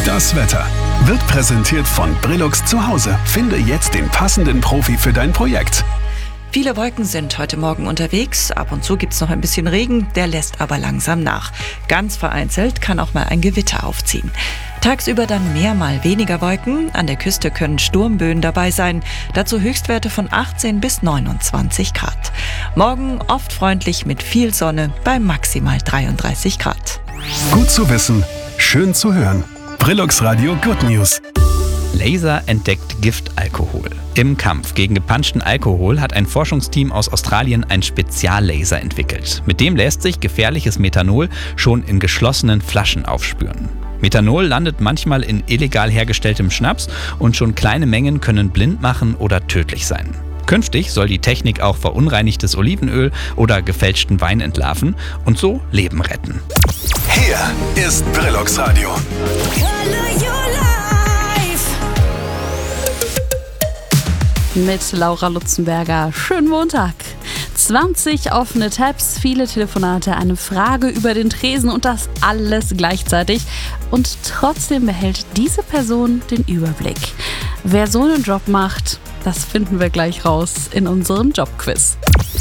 Das Wetter wird präsentiert von Brillux zu Hause. Finde jetzt den passenden Profi für dein Projekt. Viele Wolken sind heute Morgen unterwegs. Ab und zu gibt's noch ein bisschen Regen, der lässt aber langsam nach. Ganz vereinzelt kann auch mal ein Gewitter aufziehen. Tagsüber dann mehr mal weniger Wolken. An der Küste können Sturmböen dabei sein. Dazu Höchstwerte von 18 bis 29 Grad. Morgen oft freundlich mit viel Sonne bei maximal 33 Grad. Gut zu wissen, schön zu hören. Brillux Radio Good News. Laser entdeckt Giftalkohol. Im Kampf gegen gepanschten Alkohol hat ein Forschungsteam aus Australien einen Speziallaser entwickelt. Mit dem lässt sich gefährliches Methanol schon in geschlossenen Flaschen aufspüren. Methanol landet manchmal in illegal hergestelltem Schnaps und schon kleine Mengen können blind machen oder tödlich sein. Künftig soll die Technik auch verunreinigtes Olivenöl oder gefälschten Wein entlarven und so Leben retten. Hier ist Brillux Radio. Mit Laura Lutzenberger. Schönen Montag. 20 offene Tabs, viele Telefonate, eine Frage über den Tresen und das alles gleichzeitig. Und trotzdem behält diese Person den Überblick. Wer so einen Job macht, das finden wir gleich raus in unserem Jobquiz.